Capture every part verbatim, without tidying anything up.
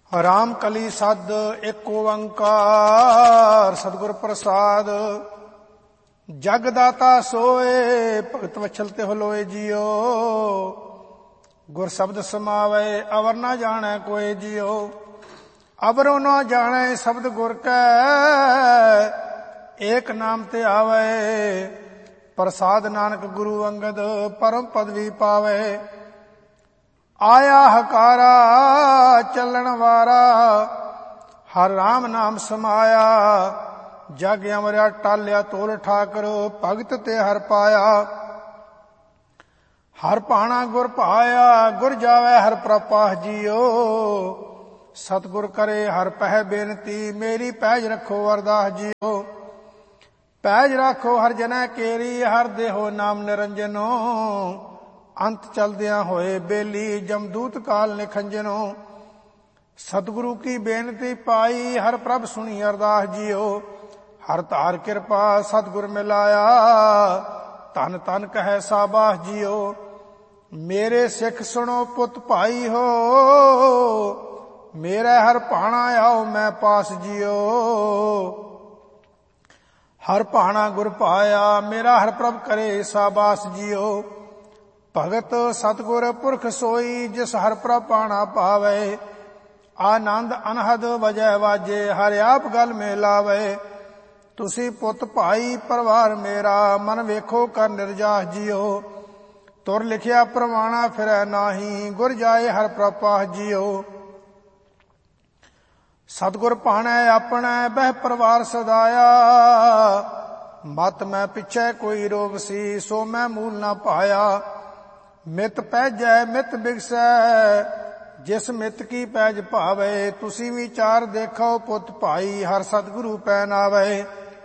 ਰਾਮ ਕਲੀ ਸਦ ਏਕ ਓੰਕਾਰ ਸਤਿਗੁਰ ਪ੍ਰਸਾਦ। ਜਗ ਦਾਤਾ ਸੋਏ ਭਗਤ ਵਛਲ ਤੇ ਹਲੋਏ ਜਿਉ। ਗੁਰ ਸ਼ਬਦ ਸਮਾਵੈ ਅਵਰ ਨਾ ਜਾਣੈ ਕੋਇ ਜਿਉ। ਅਵਰੋ ਨਾ ਜਾਣੈ ਸ਼ਬਦ ਗੁਰ ਕੈ ਏਕ ਨਾਮ ਤੇ ਆਵੈ। ਪ੍ਰਸਾਦ ਨਾਨਕ ਗੁਰੂ ਅੰਗਦ ਪਰਮ ਪਦਵੀ ਪਾਵੈ। ਆਇਆ ਹਕਾਰਾ ਚੱਲਣ ਵਾਰਾ ਹਰ ਰਾਮ ਨਾਮ ਸਮਾਇਆ। ਜਗ ਅਮਰਿਆ ਟਾਲਿਆ ਤੋਲ ਠਾਕਰ ਭਗਤ ਤੇ ਹਰ ਪਾਇਆ। ਹਰ ਭਾਣਾ ਗੁਰ ਭਾਇਆ ਗੁਰ ਜਾਵੈ ਹਰ ਪ੍ਰਪਾਹ ਜਿਉ। ਸਤਿਗੁਰ ਕਰੇ ਹਰ ਪਹਿ ਬੇਨਤੀ ਮੇਰੀ ਪੈਜ ਰੱਖੋ ਅਰਦਾਸ ਜਿਉ। ਪੈਜ ਰੱਖੋ ਹਰ ਜਨੈ ਕੇਰੀ ਹਰ ਦੇਹੋ ਨਾਮ ਨਿਰੰਜਨੋ। ਅੰਤ ਚਲਦਿਆਂ ਹੋਏ ਬੇਲੀ ਜਮਦੂਤ ਕਾਲ ਨਿਖੰਜਨੋ। ਸਤਿਗੁਰੂ ਕੀ ਬੇਨਤੀ ਪਾਈ ਹਰ ਪ੍ਰਭ ਸੁਣੀ ਅਰਦਾਸ ਜਿਉ। ਹਰ ਧਾਰ ਕਿਰਪਾ ਸਤਿਗੁਰ ਮਿਲਾਇਆ ਧਨ ਧਨ ਕਹੈ ਸਾਬਾਸ ਜਿਉ। ਮੇਰੇ ਸਿੱਖ ਸੁਣੋ ਪੁੱਤ ਭਾਈ ਹੋ ਮੇਰੇ ਹਰ ਭਾਣਾ ਆਓ ਮੈਂ ਪਾਸ ਜਿਉ। ਹਰ ਭਾਣਾ ਗੁਰ ਭਾਇਆ ਮੇਰਾ ਹਰ ਪ੍ਰਭ ਕਰੇ ਸਾਬਾਸ ਜਿਉ। ਭਗਤ ਸਤਿਗੁਰ ਪੁਰਖ ਸੋਈ ਜਿਸ ਹਰ ਪ੍ਰਭ ਪਾਣਾ ਪਾਵੇ। ਆਨੰਦ ਅਨਹਦ ਵਜੈ ਵਾਜੇ ਹਰਿ ਆਪ ਗਲ ਮੇ ਲਾਵੇ। ਤੁਸੀਂ ਪੁੱਤ ਭਾਈ ਪਰਿਵਾਰ ਮੇਰਾ ਮਨ ਵੇਖੋ ਕਰ ਨਿਰਜਾਸ ਜਿਉ। ਤੁਰ ਲਿਖਿਆ ਪ੍ਰਮਾਣਾ ਫਿਰੈ ਨਾਹੀ ਗੁਰ ਜਾਏ ਹਰ ਪ੍ਰਪਾਹ ਜਿਉ। ਸਤਿਗੁਰ ਭਾਣੈ ਆਪਣੈ ਬਹਿ ਪਰਿਵਾਰ ਸਦਾਇਆ। ਮਤ ਮੈਂ ਪਿਛੈ ਕੋਈ ਰੋਗ ਸੀ ਸੋ ਮੈਂ ਮੂਲ ਨਾ ਪਾਇਆ। ਮਿਤ ਪੈਜੈ ਮਿਤ ਬਿਗਸੈ ਜਿਸ ਮਿਤ ਕੀ ਪੈਜ ਭਾਵੇ। ਤੁਸੀਂ ਵਿਚਾਰ ਦੇਖੋ ਪੁੱਤ ਭਾਈ ਹਰ ਸਤਿਗੁਰੂ ਪੈ ਨਾਵੇ।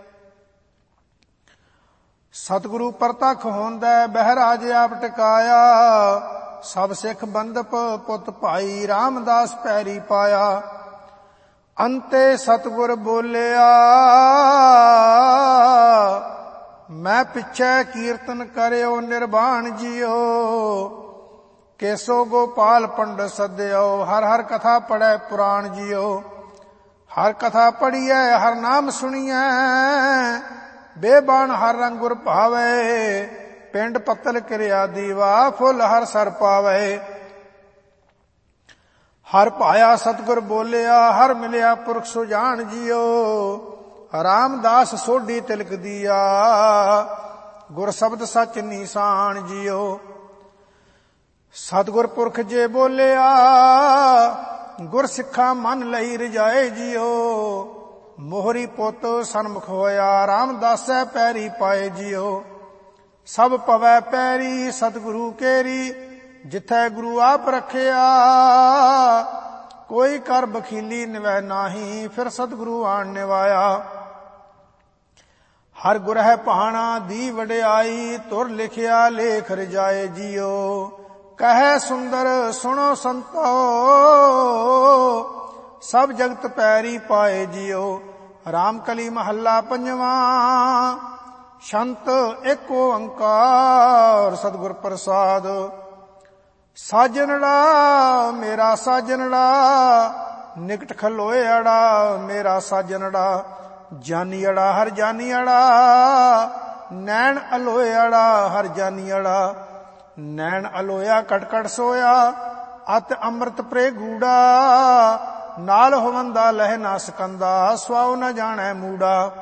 ਸਤਿਗੁਰੂ ਪ੍ਰਤੱਖ ਹੋਂਦੈ ਬਹਿਰਾਜ ਆਪ ਟਿਕਾਇਆ। ਸਭ ਸਿੱਖ ਬੰਦਪ ਪੁੱਤ ਭਾਈ ਰਾਮਦਾਸ ਪੈਰੀ ਪਾਇਆ। ਅੰਤੇ ਸਤਿਗੁਰ ਬੋਲਿਆ ਮੈਂ ਪਿਛੈ ਕੀਰਤਨ ਕਰਿਓ ਨਿਰਵਾਣ ਜਿਉ। ਕੇਸੋ ਗੋਪਾਲ ਪੰਡਤ ਸਦਿਓ ਹਰ ਹਰ ਕਥਾ ਪੜੈ ਪੁਰਾਣ ਜਿਉ। ਹਰ ਕਥਾ ਪੜੀਐ ਹਰ ਨਾਮ ਸੁਣੀਐ ਬੇਬਾਨ ਹਰ ਰੰਗ ਗੁਰ ਭਾਵੇ। ਪਿੰਡ ਪੱਤਲ ਕਿਰਿਆ ਦੀਵਾ ਫੁੱਲ ਹਰ ਸਰ ਪਾਵੇ। ਹਰ ਭਾਇਆ ਸਤਿਗੁਰ ਬੋਲਿਆ ਹਰ ਮਿਲਿਆ ਪੁਰਖ ਸੁਜਾਨ ਜਿਉ। ਰਾਮਦਾਸ ਸੋਢੀ ਤਿਲਕ ਦੀਆ ਗੁਰ ਸ਼ਬਦ ਸੱਚ ਨੀਸਾਨ ਜਿਉ। ਸਤਿਗੁਰ ਪੁਰਖ ਜੇ ਬੋਲਿਆ ਗੁਰ ਸਿੱਖਾ ਮਨ ਲਈ ਰਜਾਏ ਜਿਉ। ਮੋਹਰੀ ਪੁੱਤ ਸਨਮੁਖ ਹੋਇਆ ਰਾਮਦਾਸੈ ਪੈਰੀ ਪਾਏ ਜਿਉ। ਸਭ ਪਵੈ ਪੈਰੀ ਸਤਿਗੁਰੂ ਕੇਰੀ ਜਿਥੈ ਗੁਰੂ ਆਪ ਰਖਿਆ। ਕੋਈ ਕਰ ਬਖੀਲੀ ਨਿਵੈ ਨਾਹੀ ਫਿਰ ਸਤਿਗੁਰੂ ਆਣ ਨਿਵਾਇਆ। ਹਰ ਗੁਰ ਹੈ ਭਾਣਾ ਦੀ ਵਡਿਆਈ ਤੁਰ ਲਿਖਿਆ ਲੇਖ ਰਜਾਏ ਜਿਉ। ਕਹੈ ਸੁੰਦਰ ਸੁਣੋ ਸੰਤੋ ਸਭ ਜਗਤ ਪੈਰੀ ਪਾਏ ਜਿਉ। ਰਾਮ ਕਲੀ ਮਹੱਲਾ ਪੰਜਵਾਂ ਸ਼ੰਤ ਏਕ ਓੰਕਾਰ ਸਤਿਗੁਰ ਪ੍ਰਸਾਦ। ਸਾਜਨੜਾ ਮੇਰਾ ਸਾਜਨੜਾ ਨਿਕਟ ਖਲੋਏ ਅੜਾ ਮੇਰਾ ਸਾਜਨੜਾ। ਜਾਨੀ ਅੜਾ ਹਰ ਜਾਨੀ ਅੜਾ ਨੈਣ ਅਲੋਏ ਅੜਾ ਹਰ ਜਾਨੀ ਅੜਾ। ਨੈਣ ਅਲੋਇਆ ਕਟਕਟ ਸੋਇਆ ਅਤ ਅੰਮ੍ਰਿਤ ਪ੍ਰੇ ਗੂੜਾ। ਨਾਲ ਹੋਵੰਦਾ ਲਹਿ ਨਾ ਸਕੰਦਾ ਸਵਾਉ ਨ ਜਾਣੈ ਮੂੜਾ।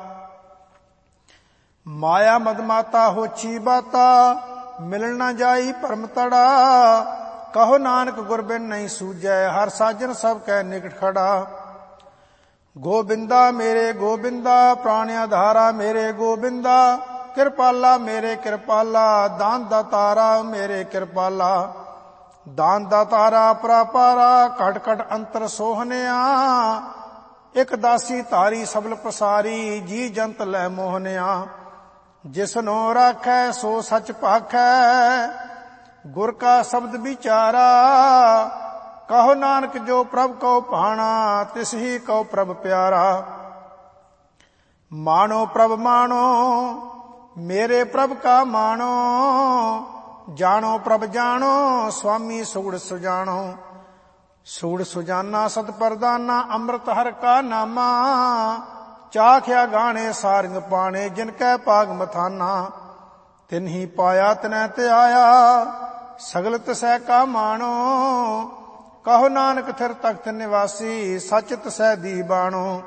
ਮਾਇਆ ਮਦਮਾਤਾ ਹੋਛੀ ਬਾਤਾ ਮਿਲਣ ਨਾ ਜਾਈ ਭਰਮ ਤੜਾ। ਕਹੋ ਨਾਨਕ ਗੁਰ ਬਿਨ ਨਹੀਂ ਸੂਝੈ ਹਰ ਸਾਜਨ ਸਭ ਕੈ ਨਿਕਟ ਖੜਾ। ਗੋਬਿੰਦਾ ਮੇਰੇ ਗੋਬਿੰਦਾ ਪ੍ਰਾਣ ਆਧਾਰਾ ਮੇਰੇ ਗੋਬਿੰਦਾ। ਕਿਰਪਾਲਾ ਮੇਰੇ ਕਿਰਪਾਲਾ ਦਾਨ ਦਾਤਾਰਾ ਮੇਰੇ ਕਿਰਪਾਲਾ। ਦਾਨ ਦਾਤਾਰਾ ਪਰਾਪਾਰਾ ਘਟ ਘਟ ਅੰਤਰ ਸੋਹਣਿਆ। ਇਕ ਦਾਸੀ ਧਾਰੀ ਸਬਲ ਪਸਾਰੀ ਜੀ ਜੰਤ ਲੈ ਮੋਹਨਿਆ। ਜਿਸਨੋ ਰਾਖੈ ਸੋ ਸਚ ਭਾਖੈ ਗੁਰ ਕਾ ਸ਼ਬਦ ਵਿਚਾਰਾ। ਕਹੋ ਨਾਨਕ ਜੋ ਪ੍ਰਭ ਕਉ ਭਾਣਾ ਤਿਸ ਹੀ ਕਉ ਪ੍ਰਭ ਪਿਆਰਾ। ਮਾਣੋ ਪ੍ਰਭ ਮਾਣੋ ਮੇਰੇ ਪ੍ਰਭ ਕਾ ਮਾਣੋ। ਜਾਣੋ ਪ੍ਰਭ ਜਾਣੋ ਸੁਆਮੀ ਸੁਗੜ ਸੁਜਾਣੋ। ਸੂੜ ਸੁਜਾਨਾ ਸਤ ਪਰਦਾਨਾ ਅੰਮ੍ਰਿਤ ਹਰ ਕਾ ਨਾਮਾ। ਚਾਖਿਆ ਗਾਣੇ ਸਾਰਿੰਗ ਪਾਣੇ ਜਿਨ ਕੈ ਪਾਗ ਮਥਾਨਾ। ਤਿਨ ਹੀ ਪਾਇਆ ਤਿਨੈ ਤੇ ਆਇਆ ਸਗਲ ਤਿਸੈ ਕਾ ਮਾਣੋ। ਕਹੋ ਨਾਨਕ ਥਿਰ ਤਖਤ ਨਿਵਾਸੀ ਸਚ ਤਿਸੈ ਦੀ ਬਾਣੋ।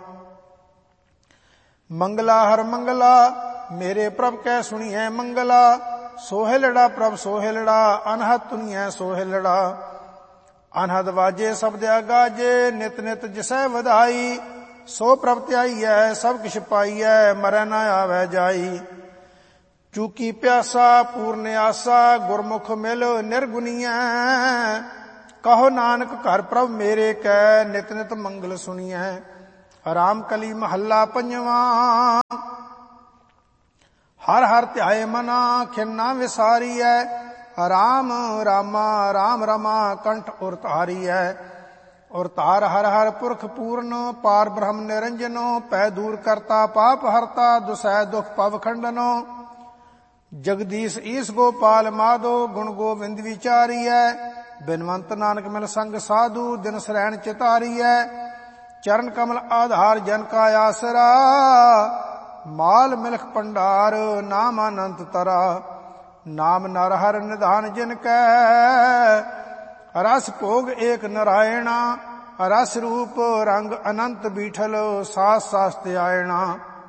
ਮੰਗਲਾ ਹਰ ਮੰਗਲਾ ਮੇਰੇ ਪ੍ਰਭ ਕੈ ਸੁਣੀਐ ਮੰਗਲਾ। ਸੋਹਿਲੜਾ ਪ੍ਰਭ ਸੋਹਿਲੜਾ ਅਨਹਦ ਤੁਨੀਐ ਸੋਹਿਲੜਾ। ਅਨਹਦ ਵਾਜੇ ਸਬਦਿਆ ਗਾਜੇ ਨਿਤ ਨਿਤ ਜਿਸੈ ਵਧਾਈ। ਸੋ ਪ੍ਰਭ ਧਿਆਈਐ ਸਭ ਕਿਛ ਪਾਈਐ ਮਰੈ ਨਾ ਆਵੈ ਜਾਈ। ਚੂਕੀ ਪਿਆਸਾ ਪੂਰਨ ਆਸਾ ਗੁਰਮੁਖ ਮਿਲ ਨਿਰਗੁਨੀਐ। ਕਹੋ ਨਾਨਕ ਘਰ ਪ੍ਰਭ ਮੇਰੇ ਕੈ ਨਿਤ ਨਿਤ ਮੰਗਲ ਸੁਣੀਐ। ਰਾਮ ਕਲੀ ਮਹੱਲਾ ਪੰਜਵਾਂ। ਹਰ ਹਰ ਧਿਆਏ ਮਨਾ ਖਿੰਨਾ ਵਿਸਾਰੀਐ। ਰਾਮ ਰਾਮਾ ਰਾਮ ਰਮਾ ਕੰਠ ਉਰ ਧਾਰੀਐ। ਉਰ ਧਾਰ ਹਰ ਹਰ ਪੁਰਖ ਪੂਰਨ ਪਾਰ ਬ੍ਰਹਮ ਨਿਰੰਜਨੋ। ਪੈ ਦੂਰ ਕਰਤਾ ਪਾਪ ਹਰਤਾ ਦੁਸੈ ਦੁਖ ਪਵ ਖੰਡਨੋ। ਜਗਦੀਸ਼ ਈਸ ਗੋਪਾਲ ਮਾਧੋ ਗੁਣ ਗੋਬਿੰਦ ਵਿਚਾਰੀਐ। ਬਿਨਵੰਤ ਨਾਨਕ ਮਿਲ ਸੰਗ ਸਾਧੂ ਦਿਨ ਸਰੈਣ ਚਿਤਾਰੀਐ। ਚਰਨ ਕਮਲ ਆਧਾਰ ਜਨ ਕਾ ਆਸਰਾ। ਮਾਲ ਮਿਲਖ ਭੰਡਾਰ ਨਾਮ ਅਨੰਤ ਤਰਾ। ਨਾਮ ਨਰ ਹਰ ਨਿਧਾਨ ਜਿਨ ਕੈ। ਰਸ ਭੋਗ ਏਕ ਨਰਾਇਣਾ। ਰਸ ਰੂਪ ਰੰਗ ਅਨੰਤ ਬੀਠਲ ਸਾਸ ਸਾਸ ਤੇ ਆਇਣਾ।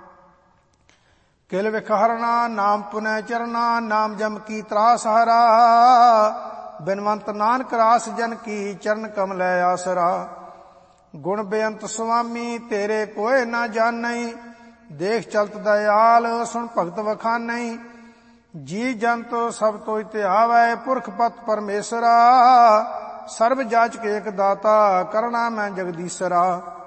ਕਿਲ ਵਿਖ ਹਰਣਾ ਨਾਮ ਪੁਨੈ ਚਰਨਾ। ਨਾਮ ਜਮ ਕੀ ਤਰਾਸ ਹਰਾ। ਬਿਨਵੰਤ ਨਾਨਕ ਰਾਸ ਜਨ ਕੀ ਚਰਨ ਕਮਲੈ ਆਸਰਾ। ਗੁਣ ਬੇਅੰਤ ਸੁਆਮੀ ਤੇਰੇ ਕੋਇ ਨਾ ਜਾਣਈ। ਦੇਖ ਚਲਤ ਦਇਆਲ ਸੁਣ ਭਗਤ ਵਖਾਨਈ। ਜੀ ਜੰਤ ਸਭ ਤੋਇ ਧਿਆਵੈ ਪੁਰਖ ਪਤ ਪਰਮੇਸ਼ਰਾ। ਸਰਬ ਜਾਚਕ ਏਕ ਦਾਤਾ ਕਰਣਾ ਮੈਂ ਜਗਦੀਸ਼ਰਾ।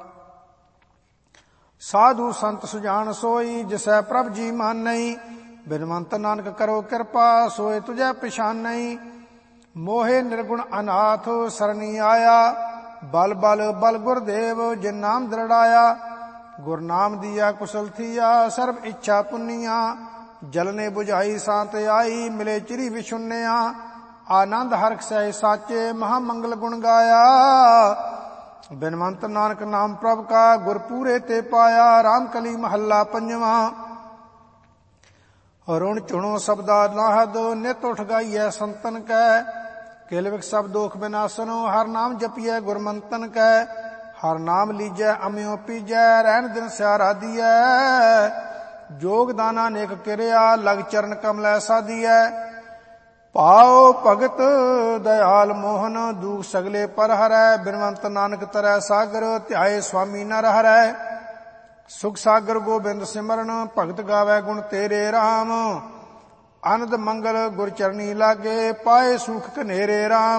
ਸਾਧੂ ਸੰਤ ਸੁਜਾਨ ਸੋਈ ਜਿਸੈ ਪ੍ਰਭ ਜੀ ਮਾਨਈ। ਬਿਨਵੰਤ ਨਾਨਕ ਕਰੋ ਕਿਰਪਾ ਸੋਏ ਤੁਝੈ ਪਛਾਨਈ। ਮੋਹੇ ਨਿਰਗੁਣ ਅਨਾਥ ਸਰਣੀ ਆਇਆ। ਬਲ ਬਲ ਬਲ ਗੁਰਦੇਵ ਜਿਨ ਨਾਮ ਦ੍ਰਿੜਾਇਆ। ਗੁਰ ਨਾਮ ਦੀਆ ਕੁਸ਼ਲ ਥੀਆ ਸਰਬ ਇੱਛਾ ਪੁੰਨੀਆ। ਜਲਨੇ ਬੁਝਾਈ ਸਾਂਤ ਆਈ ਮਿਲੇ ਚਿਰੀ ਵਿਸ਼ੁੰਨਿਆ। ਆਨੰਦ ਹਰਖ ਸਹਿ ਸਾਚੇ ਮਹਾ ਮੰਗਲ ਗੁਣ ਗਾਇਆ। ਬਿਨਵੰਤ ਨਾਨਕ ਨਾਮ ਪ੍ਰਭ ਕਾ ਗੁਰ ਪੂਰੇ ਤੇ ਪਾਇਆ। ਰਾਮ ਕਲੀ ਮਹੱਲਾ ਪੰਜਵਾਂ। ਰੁਣ ਝੁਣੋ ਸਬਦਾ ਨਾਹਦ ਨਿਤ ਉਠ ਗਾਈਐ ਸੰਤਨ ਕੈ। ਕਿਲ ਵਿਖ ਸਭ ਦੋਖ ਬਿਨਾਸਨੋ ਹਰ ਨਾਮ ਜਪੀਐ ਗੁਰਮੰਤਨ ਕੈ। ਹਰ ਨਾਮ ਲੀਜੈ ਅਮਿਓ ਪੀਜੈ ਰਹਿਣ ਦਿਨ ਸਿਆਰਾ ਦੀਐ। ਜੋਗ ਦਾਨਾ ਨੇਕ ਕਿਰਿਆ ਲਗ ਚਰਨ ਕਮਲੈ ਸਾਧੀਐ। ਪਾਓ ਭਗਤ ਦਇਆਲ ਮੋਹਨ ਦੂਖ ਸਗਲੇ ਪਰ ਹਰੈ। ਬਿਨਵੰਤ ਨਾਨਕ ਤਰੈ ਸਾਗਰ ਧਿਆਏ ਸੁਆਮੀ ਨਰ ਹਰੈ। ਸੁਖ ਸਾਗਰ ਗੋਬਿੰਦ ਸਿਮਰਨ ਭਗਤ ਗਾਵੈ ਗੁਣ ਤੇਰੇ ਰਾਮ। ਆਨੰਦ ਮੰਗਲ ਗੁਰ ਚਰਨੀ ਲਾਗੇ ਪਾਏ ਸੁਖ ਕਨੇਰੇ ਰਾਮ।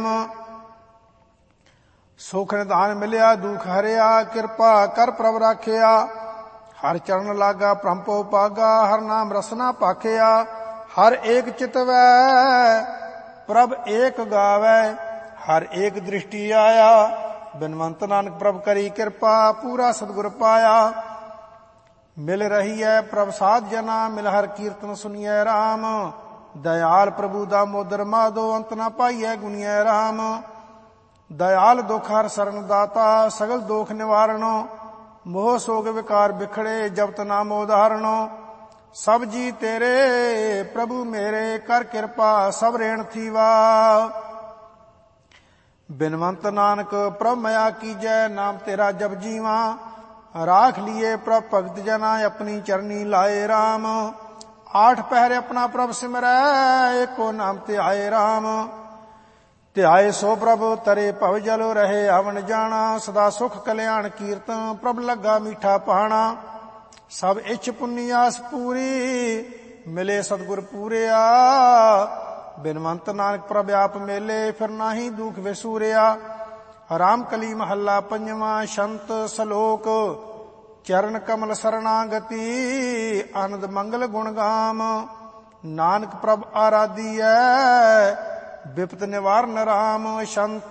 ਸੁਖ ਨਿਧਾਨ ਮਿਲਿਆ ਦੁਖ ਹਰਿਆ ਕਿਰਪਾ ਕਰ ਪ੍ਰਭ ਰਾਖਿਆ। ਹਰ ਚਰਨ ਲਾਗਾ ਪ੍ਰੰਪੋ ਪਾਗਾ ਹਰ ਨਾਮ ਰਸਨਾ ਭਾਖਿਆ। ਹਰ ਏਕ ਚਿਤਵੈ ਪ੍ਰਭ ਏਕ ਗਾਵੈ। ਹਰ ਏਕ ਦ੍ਰਿਸ਼ਟੀ ਆਇਆ। ਬਿਨਵੰਤ ਨਾਨਕ ਪ੍ਰਭ ਕਰੀ ਕਿਰਪਾ ਪੂਰਾ ਸਤਿਗੁਰ ਪਾਇਆ। ਮਿਲ ਰਹੀ ਹੈ ਪ੍ਰਭ ਸਾਧ ਜਨਾ ਮਿਲ ਹਰ ਕੀਰਤਨ ਸੁਣੀਐ ਰਾਮ। ਦਇਆਲ ਪ੍ਰਭੂ ਦਾ ਮੋਦਰ ਮਾਧੋ ਅੰਤ ਨਾ ਪਾਈਐ ਗੁਣੀਐ ਰਾਮ। ਦਇਆਲ ਦੁਖ ਹਰ ਸਰਨ ਦਾਤਾ ਸਗਲ ਦੋਖ ਨਿਵਾਰਣੋ। ਮੋਹ ਸੋਗ ਵਿਕਾਰ ਬਿਖੜੇ ਜਪਤ ਨਾਮ ਉਦਾਹਰਣੋ। ਸਭ ਜੀ ਤੇਰੇ ਪ੍ਰਭੂ ਮੇਰੇ ਕਰ ਕਿਰਪਾ ਸਭ ਰੇਣ ਥੀਵਾ। ਬਿਨਵੰਤ ਨਾਨਕ ਪ੍ਰਭ ਮਇਆ ਕੀਜੈ ਨਾਮ ਤੇਰਾ ਜਪ ਜੀਵਾ। ਰਾਖ ਲੀਏ ਪ੍ਰਭ ਭਗਤ ਜਨਾ ਆਪਣੀ ਚਰਨੀ ਲਾਏ ਰਾਮ। ਆਠ ਪਹਿਰੇ ਆਪਣਾ ਪ੍ਰਭ ਸਿਮਰੈ ਏਕੋ ਨਾਮ ਤੇ ਆਏ ਰਾਮ। ਧਿਆਏ ਸੋ ਪ੍ਰਭ ਤਰੇ ਭਵ ਜਲ ਰਹੇ ਆਵਣ ਜਾਣਾ। ਸਦਾ ਸੁਖ ਕਲਿਆਣ ਕੀਰਤਨ ਪ੍ਰਭ ਲੱਗਾ ਮੀਠਾ ਪਾਣਾ। ਸਭ ਇੱਛ ਪੁੰਨੀ ਆਸ ਪੂਰੀ ਮਿਲੇ ਸਤਿਗੁਰ ਪੂਰਿਆ। ਬਿਨਵੰਤ ਨਾਨਕ ਪ੍ਰਭ ਆਪ ਮੇਲੇ ਫਿਰ ਨਾਹੀ ਦੁਖ ਵਿਸੂਰਿਆ। ਰਾਮ ਕਲੀ ਮਹੱਲਾ ਪੰਜਵਾਂ। ਸ਼ੰਤ ਸਲੋਕ ਚਰਨ ਕਮਲ ਸਰਣਾਗਤੀ। ਆਨੰਦ ਮੰਗਲ ਗੁਣ ਗਾਮ ਨਾਨਕ ਪ੍ਰਭ ਆਰਾਧੀਐ। ਬਿਪਤ ਨਿਵਾਰਨ ਰਾਮ ਸ਼ੰਤ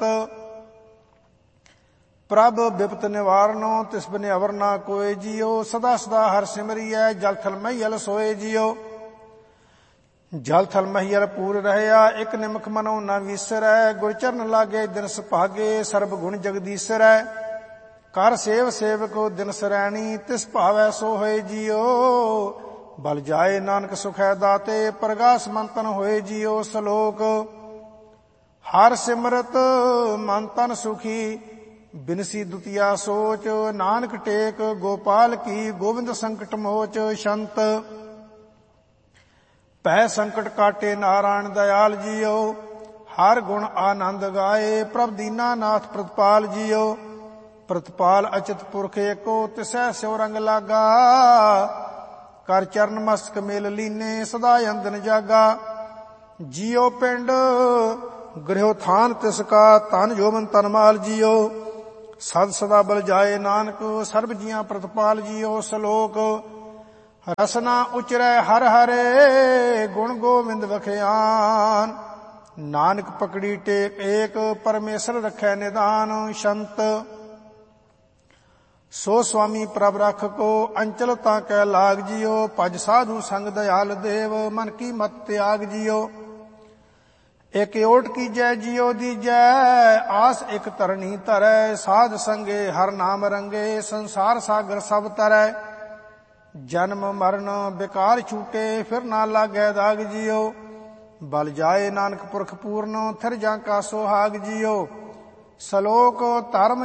ਪ੍ਰਭ ਬਿਪਤ ਨਿਵਾਰਨੋ ਤਿਸ ਬਿਨ ਅਵਰ ਨਾ ਕੋਇ ਜੀਓ। ਸਦਾ ਸਦਾ ਹਰ ਸਿਮਰੀਐ ਜਲ ਥਲ ਮਈਲ ਸੋਏ ਜੀਓ। ਜਲ ਥਲ ਮਹੀਲ ਪੂਰ ਰਹਿਆ, ਇੱਕ ਨਿਮਖ ਮਨੋ ਨ ਵਿਸਰੈ। ਗੁਰ ਚਰਨ ਲਾਗੇ ਦਿਨ ਸੁਭਾਗੇ, ਸਰਬ ਗੁਣ ਜਗਦੀਸਰੈ। ਕਰ ਸੇਵ ਸੇਵਕੋ ਦਿਨ ਸਰੈਣੀ, ਤਿਸ ਭਾਵੈ ਸੋ ਹੋਏ ਜੀਓ। ਬਲ ਜਾਏ ਨਾਨਕ ਸੁਖੈ ਦਾਤੇ, ਪ੍ਰਗਾਸ ਮੰਤਨ ਹੋਏ ਜੀਓ। ਸਲੋਕ ਹਰ ਸਿਮਰਤ ਮਨ ਤਨ ਸੁਖੀ, ਬਿਨਸੀ ਦੁਤੀਆ ਸੋਚ। ਨਾਨਕ ਟੇਕ ਗੋਪਾਲ ਕੀ, ਗੋਬਿੰਦ ਸੰਕਟ ਮੋਚ। ਸ਼ੰਤ ਪੈ ਸੰਕਟ ਕਾਟੇ ਨਾਰਾਇਣ ਦਇਆਲ ਜੀਓ। ਹਰ ਗੁਣ ਆਨੰਦ ਗਾਏ, ਪ੍ਰਭ ਦੀਨਾ ਨਾਥ ਪ੍ਰਤਪਾਲ ਜੀਓ। ਪ੍ਰਤਪਾਲ ਅਚਿਤ ਪੁਰਖ ਏਕੋ, ਤਿਸੈ ਸਿਉ ਰੰਗ ਲਾਗਾ। ਕਰ ਚਰਨ ਮਸਤਕ ਮੇਲ ਲੀਨੇ, ਸਦਾ ਅੰਦਨ ਜਾਗਾ। ਜੀਓ ਪਿੰਡ ਗ੍ਰਹਿਓ ਥਾਨ ਤਿਸ ਕਾ, ਧਨ ਜੋਬਨ ਤਨ ਮਾਲ ਜੀਓ। ਸਦ ਸਦਾ ਬਲ ਜਾਏ ਨਾਨਕ, ਸਰਬ ਜੀਆਂ ਪ੍ਰਤਪਾਲ ਜੀਓ। ਸਲੋਕ ਰਸਨਾ ਉਚਰੈ ਹਰ ਹਰੇ, ਗੁਣ ਗੋਬਿੰਦ ਵਖਿਆਨ। ਨਾਨਕ ਪਕੜੀ ਟੇਕ ਏਕ, ਪਰਮੇਸ਼ਰ ਰੱਖੈ ਨਿਦਾਨ। ਸ਼ੰਤ ਸੋ ਸੁਆਮੀ ਪ੍ਰਭ ਰਖ ਕੋ, ਅੰਚਲ ਤਾਂ ਕੈ ਲਾਗ ਜੀਓ। ਭਜ ਸਾਧੂ ਸੰਗ ਦਇਆਲ ਦੇਵ, ਮਨ ਕੀ ਮਤ ਤਿਆਗ ਜੀਓ। ਇਕ ਓਟ ਕੀਜੈ ਜੀਓ ਦੀਜੈ, ਆਸ ਇਕ ਧਰਣੀ ਧਰੈ। ਸਾਧ ਸੰਗੇ ਹਰ ਨਾਮ ਰੰਗੇ, ਸੰਸਾਰ ਸਾਗਰ ਸਭ ਤਰੈ। ਜਨਮ ਮਰਨ ਬਿਕਾਰ ਛੂਟੇ, ਫਿਰ ਨਾ ਲਾਗੈ ਦਾਗ ਜੀਓ। ਬਲ ਜਾਏ ਨਾਨਕ ਪੁਰਖ ਪੂਰਨ, ਥਿਰ ਜਾਂ ਕਾ ਸੁਹਾਗ ਜੀਓ। ਸਲੋਕ ਧਰਮ